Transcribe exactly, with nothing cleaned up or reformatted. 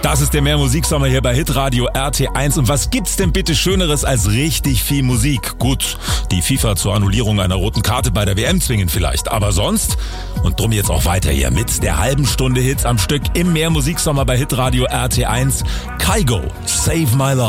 Das ist der Mehr-Musik-Sommer hier bei Hitradio R T eins. Und was gibt's denn bitte Schöneres als richtig viel Musik? Gut, die FIFA zur Annullierung einer roten Karte bei der W M zwingen vielleicht. Aber sonst, und drum jetzt auch weiter hier mit der halben Stunde Hits am Stück im Mehr-Musik-Sommer bei Hitradio R T eins. Kygo, Save My Love.